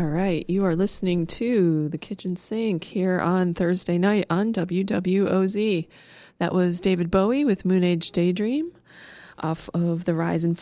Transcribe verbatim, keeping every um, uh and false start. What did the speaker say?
All right, you are listening to The Kitchen Sink here on Thursday night on W W O Z. That was David Bowie with Moon Age Daydream off of the Rise and